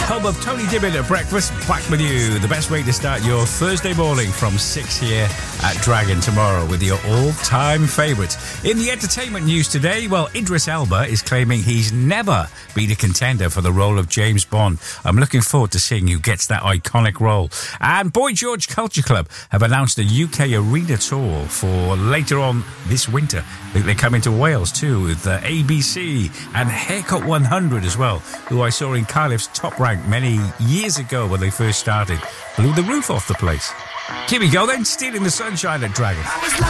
Home of Tony Dibbin at breakfast, back with you. The best way to start your Thursday morning from 6 here at Dragon tomorrow with your all-time favourites. In the entertainment news today, well, Idris Elba is claiming he's never been a contender for the role of James Bond. I'm looking forward to seeing who gets that iconic role. And Boy George Culture Club have announced a UK arena tour for later on this winter. They're coming to Wales too with ABC and Haircut 100 as well, who I saw in Cardiff's Top Rank many years ago when they first started. Blew the roof off the place. Here we go then, Stealing the Sunshine at Dragon.